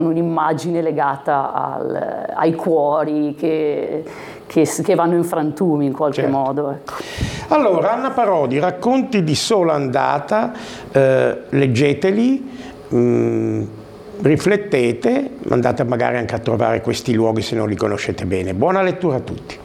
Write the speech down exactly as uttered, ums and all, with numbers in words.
un'immagine legata al, ai cuori che, che, che vanno in frantumi in qualche certo. modo. Ecco. Allora, Anna Parodi, Racconti di sola andata, eh, leggeteli, mh, riflettete, andate magari anche a trovare questi luoghi se non li conoscete bene. Buona lettura a tutti.